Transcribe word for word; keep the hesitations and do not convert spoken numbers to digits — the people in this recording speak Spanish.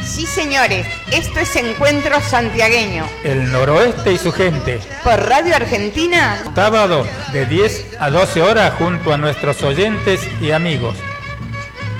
Sí, señores, esto es Encuentro Santiagueño. El noroeste y su gente. Por Radio Argentina. Sábado de diez a doce horas junto a nuestros oyentes y amigos.